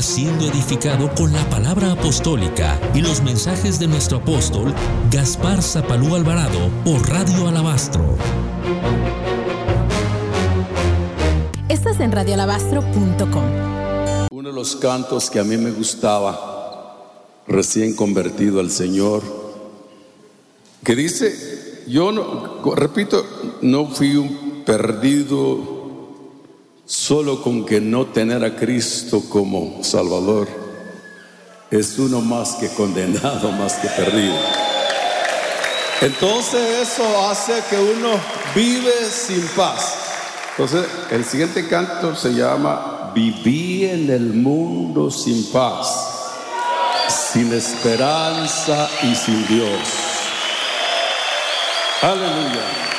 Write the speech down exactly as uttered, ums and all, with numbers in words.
siendo edificado con la palabra apostólica y los mensajes de nuestro apóstol Gaspar Zapalú Alvarado por Radio Alabastro. Estás en radio alabastro punto com. Uno de los cantos que a mí me gustaba, recién convertido al Señor, que dice, yo no, repito, no fui un perdido solo con que no tener a Cristo como Salvador. Es uno más que condenado, más que perdido. Entonces eso hace que uno vive sin paz. Entonces el siguiente canto se llama Viví en el mundo sin paz, sin esperanza y sin Dios. Aleluya.